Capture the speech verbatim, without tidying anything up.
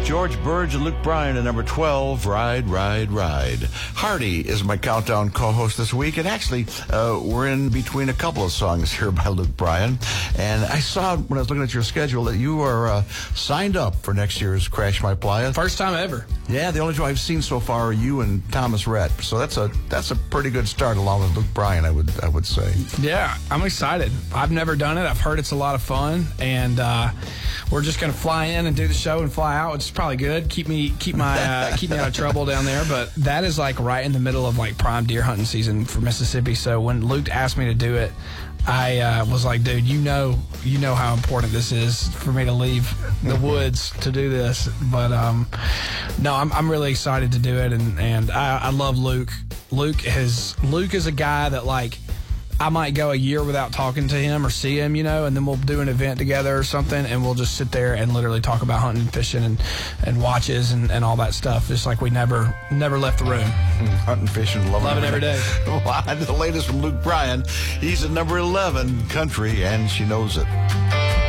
George Burge and Luke Bryan at number twelve, Ride, Ride, Ride. Hardy is my countdown co-host this week, and actually, uh, we're in between a couple of songs here by Luke Bryan. And I saw when I was looking at your schedule that you are uh, signed up for next year's Crash My Playa. First time ever. Yeah, the only two I've seen so far are you and Thomas Rhett. So that's a that's a pretty good start, along with Luke Bryan, I would I would say. Yeah, I'm excited. I've never done it. I've heard it's a lot of fun, and uh, we're just going to fly in and do the show and fly out, which is probably good. Keep me keep my uh, keep me out of trouble down there. But that is like right in the middle of like prime deer hunting season for Mississippi. So when Luke asked me to do it, I uh, was like, dude, you know, you know how important this is for me to leave the woods to do this. But um, no, I'm I'm really excited to do it, and and I, I love Luke. Luke has Luke is a guy that like I might go a year without talking to him or see him, you know, and then we'll do an event together or something, and we'll just sit there and literally talk about hunting and fishing and, and watches and, and all that stuff. It's like we never never left the room. Hunting, fishing, loving Love it every day. Well, the latest from Luke Bryan. He's at number eleven, Country, and She Knows It.